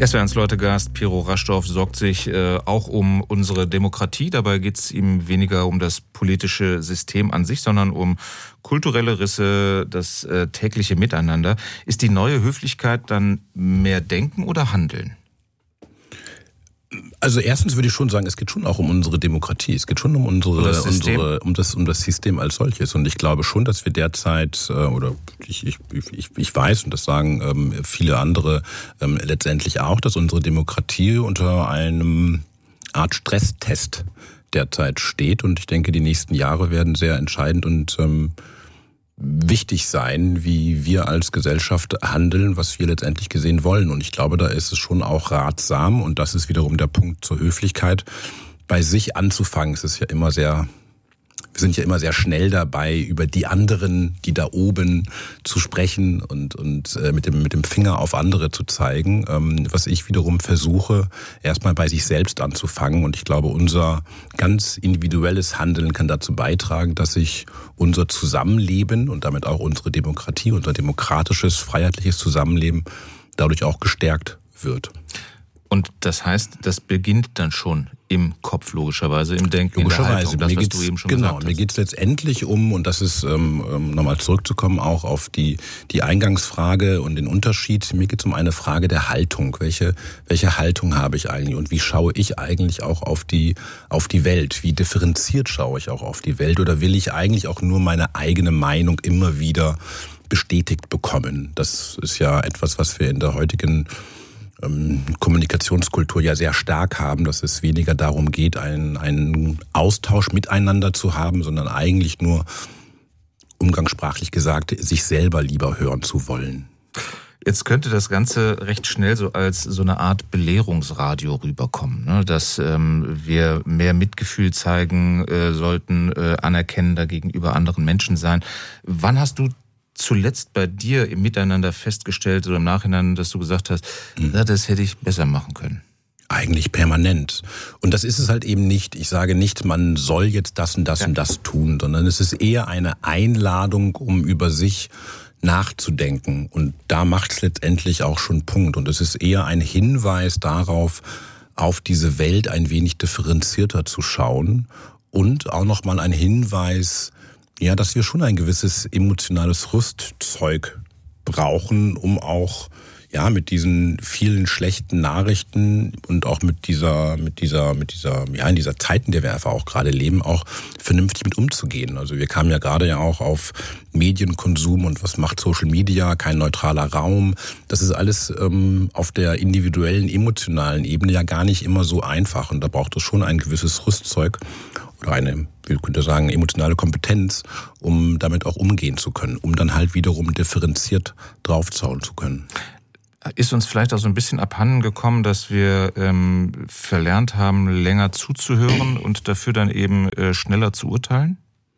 SWR1 Leute-Gast Piero Raschdorf sorgt sich auch um unsere Demokratie. Dabei geht es ihm weniger um das politische System an sich, sondern um kulturelle Risse, das tägliche Miteinander. Ist die neue Höflichkeit dann mehr Denken oder Handeln? Also erstens würde ich schon sagen, es geht schon auch um unsere Demokratie. Es geht schon um um das System als solches. Und ich glaube schon, dass wir derzeit, oder ich weiß, und das sagen viele andere letztendlich auch, dass unsere Demokratie unter einem Art Stresstest derzeit steht. Und ich denke, die nächsten Jahre werden sehr entscheidend und wichtig sein, wie wir als Gesellschaft handeln, was wir letztendlich gesehen wollen. Und ich glaube, da ist es schon auch ratsam, und das ist wiederum der Punkt zur Höflichkeit, bei sich anzufangen. Es ist ja immer wir sind ja immer sehr schnell dabei, über die anderen, die da oben zu sprechen und mit dem Finger auf andere zu zeigen. Was ich wiederum versuche, erstmal bei sich selbst anzufangen. Und ich glaube, unser ganz individuelles Handeln kann dazu beitragen, dass sich unser Zusammenleben und damit auch unsere Demokratie, unser demokratisches, freiheitliches Zusammenleben dadurch auch gestärkt wird. Und das heißt, das beginnt dann schon im Kopf, logischerweise, im Denken, logischerweise. In der Haltung, das, was du eben schon gesagt hast. Mir geht es letztendlich um, und das ist, nochmal zurückzukommen, auch auf die Eingangsfrage und den Unterschied. Mir geht es um eine Frage der Haltung. Welche Haltung habe ich eigentlich und wie schaue ich eigentlich auch auf die Welt? Wie differenziert schaue ich auch auf die Welt? Oder will ich eigentlich auch nur meine eigene Meinung immer wieder bestätigt bekommen? Das ist ja etwas, was wir in der heutigen Kommunikationskultur ja sehr stark haben, dass es weniger darum geht, einen Austausch miteinander zu haben, sondern eigentlich nur, umgangssprachlich gesagt, sich selber lieber hören zu wollen. Jetzt könnte das Ganze recht schnell so als so eine Art Belehrungsradio rüberkommen, ne? Dass wir mehr Mitgefühl zeigen sollten, anerkennender gegenüber anderen Menschen sein. Wann hast du zuletzt bei dir im Miteinander festgestellt oder im Nachhinein, dass du gesagt hast, das hätte ich besser machen können? Eigentlich permanent. Und das ist es halt eben nicht. Ich sage nicht, man soll jetzt das und das und das tun, sondern es ist eher eine Einladung, um über sich nachzudenken. Und da macht es letztendlich auch schon Punkt. Und es ist eher ein Hinweis darauf, auf diese Welt ein wenig differenzierter zu schauen. Und auch nochmal ein Hinweis, ja, dass wir schon ein gewisses emotionales Rüstzeug brauchen, um auch mit diesen vielen schlechten Nachrichten und auch in dieser Zeit, in der wir einfach auch gerade leben, auch vernünftig mit umzugehen. Also wir kamen ja gerade auch auf Medienkonsum und was macht Social Media, kein neutraler Raum. Das ist alles auf der individuellen, emotionalen Ebene ja gar nicht immer so einfach. Und da braucht es schon ein gewisses Rüstzeug oder ich könnte sagen, emotionale Kompetenz, um damit auch umgehen zu können, um dann halt wiederum differenziert draufzauen zu können. Ist uns vielleicht auch so ein bisschen abhanden gekommen, dass wir verlernt haben, länger zuzuhören und dafür dann eben schneller zu urteilen?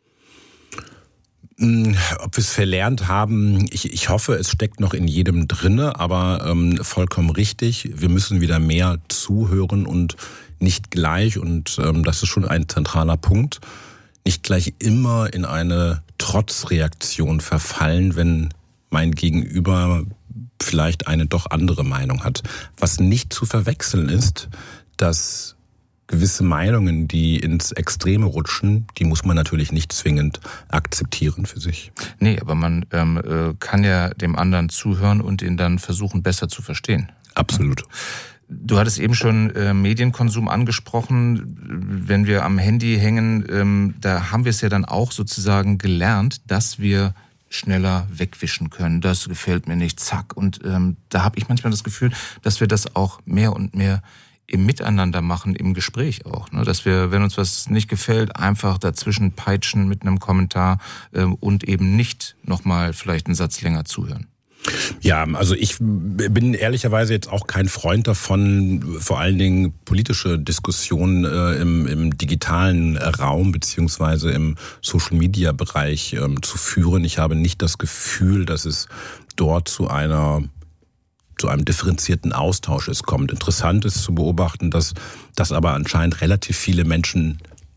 Ob wir es verlernt haben, ich hoffe, es steckt noch in jedem drinne, aber vollkommen richtig. Wir müssen wieder mehr zuhören und nicht gleich, und das ist schon ein zentraler Punkt, nicht gleich immer in eine Trotzreaktion verfallen, wenn mein Gegenüber vielleicht eine doch andere Meinung hat. Was nicht zu verwechseln ist, dass gewisse Meinungen, die ins Extreme rutschen, die muss man natürlich nicht zwingend akzeptieren für sich. Nee, aber man kann ja dem anderen zuhören und ihn dann versuchen, besser zu verstehen. Absolut. Du hattest eben schon Medienkonsum angesprochen. Wenn wir am Handy hängen, da haben wir es ja dann auch sozusagen gelernt, dass wir schneller wegwischen können. Das gefällt mir nicht, zack. Und da habe ich manchmal das Gefühl, dass wir das auch mehr und mehr im Miteinander machen, im Gespräch auch. Ne? Dass wir, wenn uns was nicht gefällt, einfach dazwischen peitschen mit einem Kommentar und eben nicht nochmal vielleicht einen Satz länger zuhören. Ja, also ich bin ehrlicherweise jetzt auch kein Freund davon, vor allen Dingen politische Diskussionen im digitalen Raum beziehungsweise im Social-Media-Bereich zu führen. Ich habe nicht das Gefühl, dass es dort zu einem differenzierten Austausch kommt. Interessant ist zu beobachten, dass das aber anscheinend relativ viele Menschen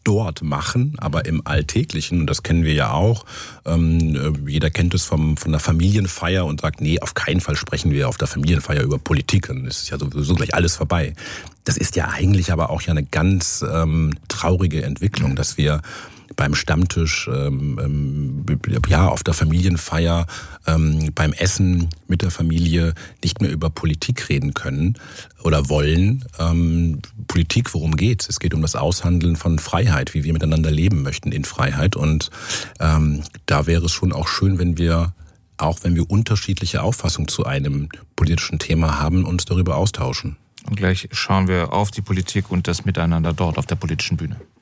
dort machen, aber im Alltäglichen, und das kennen wir ja auch, jeder kennt es von der Familienfeier und sagt, nee, auf keinen Fall sprechen wir auf der Familienfeier über Politik, dann ist ja sowieso gleich alles vorbei. Das ist ja eigentlich aber auch ja eine ganz traurige Entwicklung, dass wir beim Stammtisch, auf der Familienfeier, beim Essen mit der Familie nicht mehr über Politik reden können oder wollen. Politik, worum geht's? Es geht um das Aushandeln von Freiheit, wie wir miteinander leben möchten in Freiheit. Und da wäre es schon auch schön, wenn wir, auch wenn wir unterschiedliche Auffassungen zu einem politischen Thema haben, uns darüber austauschen. Und gleich schauen wir auf die Politik und das Miteinander dort auf der politischen Bühne.